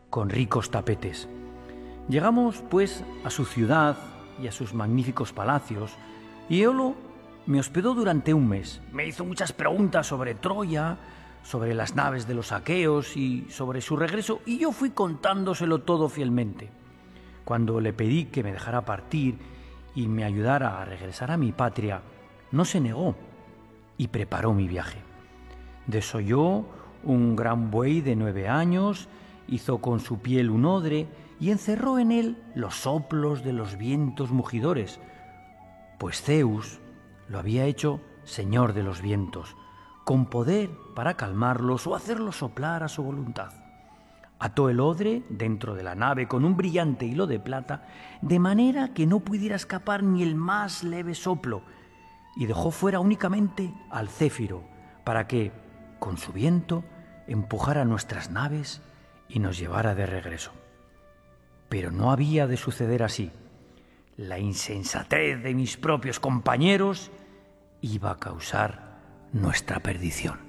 con ricos tapetes. Llegamos, pues, a su ciudad y a sus magníficos palacios, y Eolo me hospedó durante un mes. Me hizo muchas preguntas sobre Troya, sobre las naves de los aqueos y sobre su regreso, y yo fui contándoselo todo fielmente. Cuando le pedí que me dejara partir y me ayudara a regresar a mi patria, no se negó y preparó mi viaje. Desolló un gran buey de 9 años, hizo con su piel un odre y encerró en él los soplos de los vientos mugidores, pues Zeus lo había hecho señor de los vientos, con poder para calmarlos o hacerlos soplar a su voluntad. Ató el odre dentro de la nave con un brillante hilo de plata, de manera que no pudiera escapar ni el más leve soplo, y dejó fuera únicamente al céfiro, para que, con su viento, empujara nuestras naves y nos llevara de regreso. Pero no había de suceder así. La insensatez de mis propios compañeros iba a causar nuestra perdición.